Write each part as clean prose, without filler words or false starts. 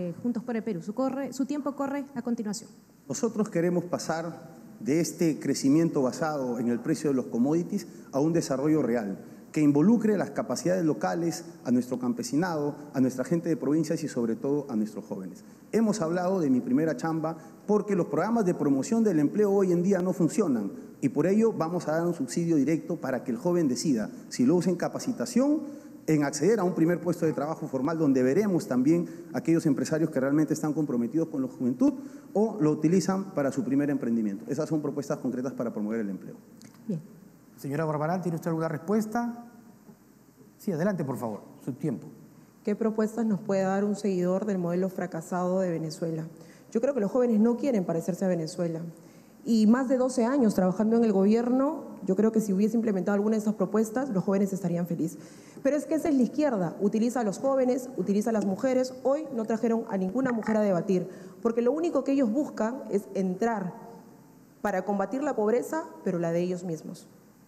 de Juntos por el Perú. Su tiempo corre a continuación. Nosotros queremos pasar de este crecimiento basado en el precio de los commodities a un desarrollo real, que involucre las capacidades locales, a nuestro campesinado, a nuestra gente de provincias y sobre todo a nuestros jóvenes. Hemos hablado de mi primera chamba porque los programas de promoción del empleo hoy en día no funcionan y por ello vamos a dar un subsidio directo para que el joven decida si lo usa en capacitación, en acceder a un primer puesto de trabajo formal donde veremos también aquellos empresarios que realmente están comprometidos con la juventud o lo utilizan para su primer emprendimiento. Esas son propuestas concretas para promover el empleo. Bien. Señora Barbarán, ¿tiene usted alguna respuesta? Sí, adelante, por favor, su tiempo. ¿Qué propuestas nos puede dar un seguidor del modelo fracasado de Venezuela? Yo creo que los jóvenes no quieren parecerse a Venezuela. Y más de 12 años trabajando en el gobierno, yo creo que si hubiese implementado alguna de esas propuestas, los jóvenes estarían felices. Pero es que esa es la izquierda, utiliza a los jóvenes, utiliza a las mujeres. Hoy no trajeron a ninguna mujer a debatir, porque lo único que ellos buscan es entrar para combatir la pobreza, pero la de ellos mismos.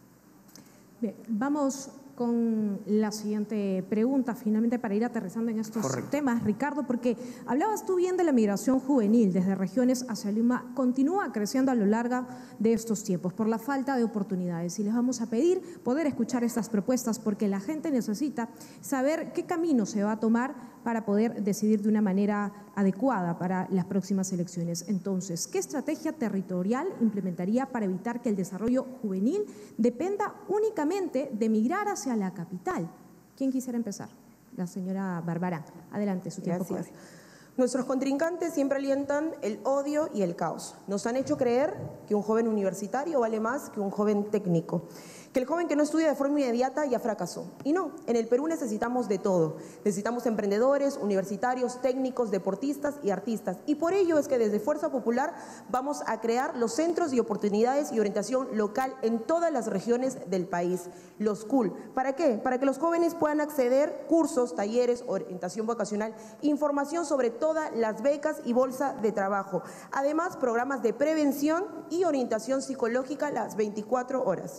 Bien, vamos con la siguiente pregunta, finalmente para ir aterrizando en estos temas, Ricardo, porque hablabas tú bien de la migración juvenil desde regiones hacia Lima, continúa creciendo a lo largo de estos tiempos por la falta de oportunidades y les vamos a pedir poder escuchar estas propuestas porque la gente necesita saber qué camino se va a tomar para poder decidir de una manera adecuada para las próximas elecciones. Entonces, ¿qué estrategia territorial implementaría para evitar que el desarrollo juvenil dependa únicamente de migrar hacia la capital? ¿Quién quisiera empezar? La señora Barbarán. Adelante, su tiempo corre. Nuestros contrincantes siempre alientan el odio y el caos. Nos han hecho creer que un joven universitario vale más que un joven técnico, que el joven que no estudia de forma inmediata ya fracasó. Y no, en el Perú necesitamos de todo. Necesitamos emprendedores, universitarios, técnicos, deportistas y artistas. Y por ello es que desde Fuerza Popular vamos a crear los centros de oportunidades y orientación local en todas las regiones del país, los CUL. ¿Para qué? Para que los jóvenes puedan acceder a cursos, talleres, orientación vocacional, información sobre todas las becas y bolsa de trabajo. Además, programas de prevención y orientación psicológica las 24 horas.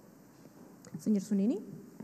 Señor Zunini.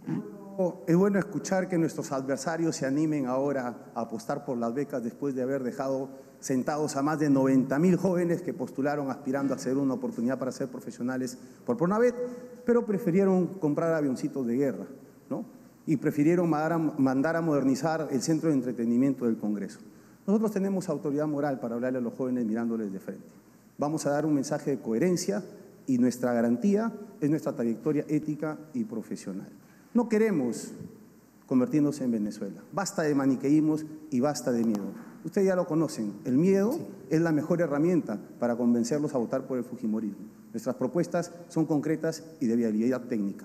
Es bueno escuchar que nuestros adversarios se animen ahora a apostar por las becas después de haber dejado sentados a más de 90.000 jóvenes que postularon aspirando a hacer una oportunidad para ser profesionales por Pronavet, pero prefirieron comprar avioncitos de guerra, ¿no? Y prefirieron mandar a modernizar el centro de entretenimiento del Congreso. Nosotros tenemos autoridad moral para hablarle a los jóvenes mirándoles de frente. Vamos a dar un mensaje de coherencia y nuestra garantía es nuestra trayectoria ética y profesional. No queremos convertirnos en Venezuela. Basta de maniqueísmos y basta de miedo. Ustedes ya lo conocen. El miedo es la mejor herramienta para convencerlos a votar por el fujimorismo. Nuestras propuestas son concretas y de viabilidad técnica.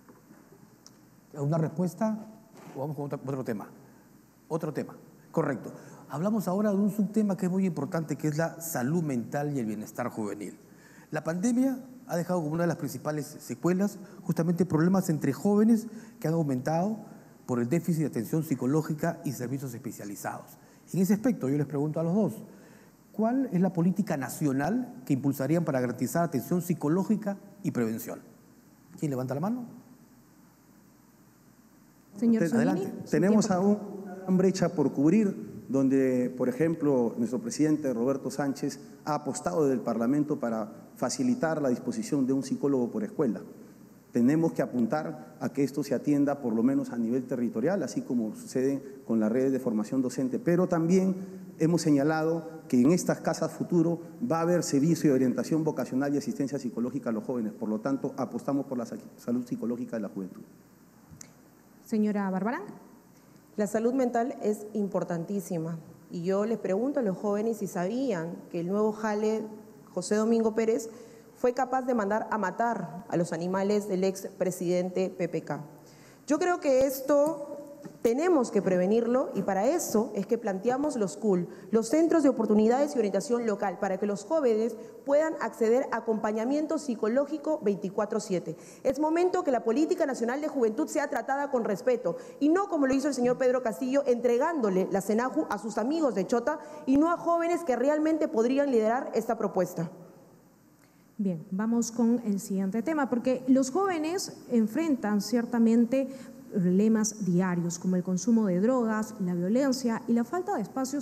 ¿Una respuesta? ¿O vamos con otro tema? Otro tema, correcto. Hablamos ahora de un subtema que es muy importante, que es la salud mental y el bienestar juvenil. La pandemia ha dejado como una de las principales secuelas justamente problemas entre jóvenes que han aumentado por el déficit de atención psicológica y servicios especializados. En ese aspecto yo les pregunto a los dos, ¿cuál es la política nacional que impulsarían para garantizar atención psicológica y prevención? ¿Quién levanta la mano? Señor Adelante. Tenemos aún una brecha por cubrir, donde, por ejemplo, nuestro presidente Roberto Sánchez ha apostado desde el Parlamento para facilitar la disposición de un psicólogo por escuela. Tenemos que apuntar a que esto se atienda por lo menos a nivel territorial, así como sucede con las redes de formación docente, pero también hemos señalado que en estas casas futuro va a haber servicio de orientación vocacional y asistencia psicológica a los jóvenes, por lo tanto apostamos por la salud psicológica de la juventud. Señora Barbarán. La salud mental es importantísima y yo les pregunto a los jóvenes si sabían que el nuevo jale José Domingo Pérez fue capaz de mandar a matar a los animales del expresidente PPK. Yo creo que esto tenemos que prevenirlo y para eso es que planteamos los CUL, los Centros de Oportunidades y Orientación Local, para que los jóvenes puedan acceder a acompañamiento psicológico 24/7. Es momento que la Política Nacional de Juventud sea tratada con respeto y no como lo hizo el señor Pedro Castillo, entregándole la CENAJU a sus amigos de Chota y no a jóvenes que realmente podrían liderar esta propuesta. Bien, vamos con el siguiente tema, porque los jóvenes enfrentan ciertamente problemas diarios como el consumo de drogas, la violencia y la falta de espacios